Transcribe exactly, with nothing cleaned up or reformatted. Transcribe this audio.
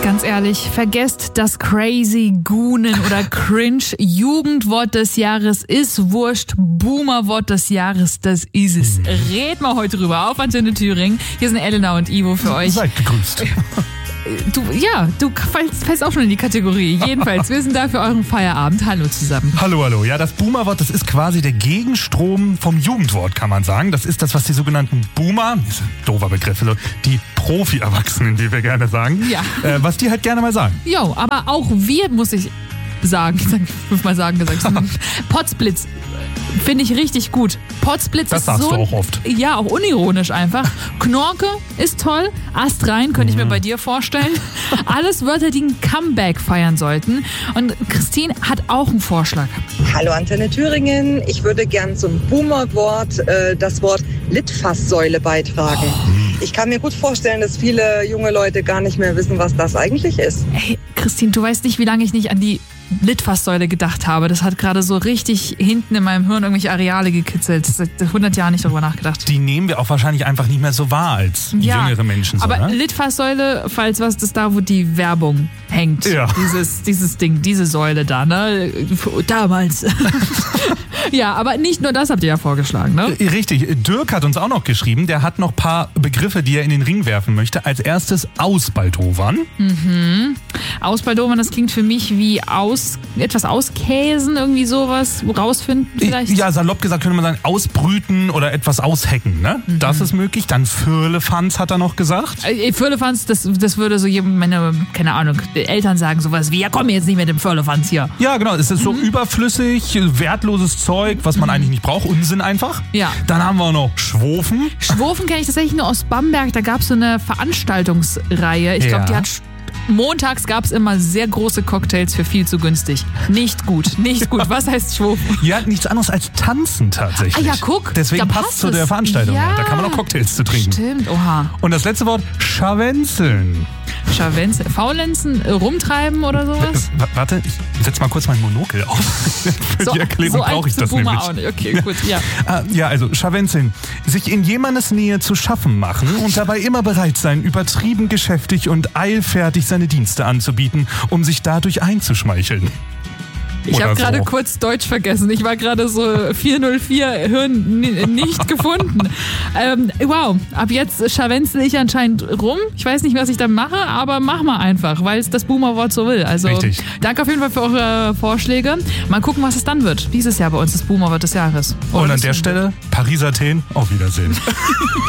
Ganz ehrlich, vergesst das Crazy, Goonen oder Cringe. Jugendwort des Jahres ist wurscht. Boomerwort des Jahres, das ist es. Red mal heute drüber auf Antenne Thüringen. Hier sind Elena und Ivo für euch. Seid gegrüßt. Du, ja, du fällst, fällst auch schon in die Kategorie. Jedenfalls, wir sind da für euren Feierabend. Hallo zusammen. Hallo, hallo. Ja, das Boomerwort, das ist quasi der Gegenstrom vom Jugendwort, kann man sagen. Das ist das, was die sogenannten Boomer, ist ein doofer Begriff, also die Profi-Erwachsenen, wie wir gerne sagen, Ja. äh, was die halt gerne mal sagen. Jo, aber auch wir, muss ich sagen, ich sag fünfmal sagen gesagt, Potzblitz finde ich richtig gut. Potzblitz Das ist sagst so, du auch oft. Ja, auch unironisch einfach. Knorke ist toll. Astrein könnte ich mir bei dir vorstellen. Alles Wörter, die ein Comeback feiern sollten. Und Christine hat auch einen Vorschlag. Hallo Antenne Thüringen, ich würde gern zum Boomerwort äh, das Wort Litfaßsäule beitragen. Ich kann mir gut vorstellen, dass viele junge Leute gar nicht mehr wissen, was das eigentlich ist. Hey, Christine, du weißt nicht, wie lange ich nicht an die Litfaßsäule gedacht habe. Das hat gerade so richtig hinten in meinem Hirn irgendwelche Areale gekitzelt. Seit hundert Jahren nicht darüber nachgedacht. Die nehmen wir auch wahrscheinlich einfach nicht mehr so wahr als Ja, jüngere Menschen. So, aber ne? Litfaßsäule, falls was, das ist da, wo die Werbung hängt. Ja. Dieses, dieses Ding, diese Säule da, ne? Damals. Ja, aber nicht nur das habt ihr ja vorgeschlagen, ne? Richtig, Dirk hat uns auch noch geschrieben, der hat noch ein paar Begriffe, die er in den Ring werfen möchte. Als erstes Ausbaldowern. Mhm. Ausbaldowern, das klingt für mich wie aus, etwas auskäsen, irgendwie sowas, rausfinden vielleicht. Ja, salopp gesagt könnte man sagen, ausbrüten oder etwas aushacken, ne? Mhm. Das ist möglich. Dann Firlefanz hat er noch gesagt. Äh, Firlefanz, das, das würde so jedem, meine, keine Ahnung, Eltern sagen sowas wie, ja komm jetzt nicht mit dem Firlefanz hier. Ja, genau, es ist so Mhm. überflüssig, wertloses Zeug, was man eigentlich nicht braucht, Unsinn einfach. Ja. Dann haben wir noch Schwofen. Schwofen kenne ich tatsächlich nur aus Bamberg, da gab es so eine Veranstaltungsreihe. Ich glaube, Ja. die hat... Montags gab es immer sehr große Cocktails für viel zu günstig. Nicht gut, nicht gut. Was heißt Schwofen? Ja, nichts anderes als tanzen tatsächlich. Ah ja, guck, Deswegen da passt passt zu es. der Veranstaltung. Ja. Da kann man auch Cocktails zu trinken. Stimmt, oha. Und das letzte Wort, Scharwenzeln. Schawenzen, Faulenzen, äh, rumtreiben oder sowas? Äh, warte, ich setz mal kurz mein Monokel auf. Für die Erklärung so brauche ich alt das ist Boomer nämlich. auch nicht. Okay, gut, ja. Ah, ja, also Scharwenzeln. Sich in jemandes Nähe zu schaffen machen und dabei immer bereit sein, übertrieben geschäftig und eilfertig seine Dienste anzubieten, um sich dadurch einzuschmeicheln. Ich Oder habe gerade so. kurz Deutsch vergessen. Ich war gerade so vier null vier Hirn n- nicht gefunden. Ähm, wow, ab jetzt scharwenzel ich anscheinend rum. Ich weiß nicht, was ich da mache, aber mach mal einfach, weil es das Boomerwort so will. Also Richtig. danke auf jeden Fall für eure Vorschläge. Mal gucken, was es dann wird. Dieses Jahr bei uns das Boomerwort des Jahres. Oder Und an das- der Stelle, Paris, Athen, auf Wiedersehen.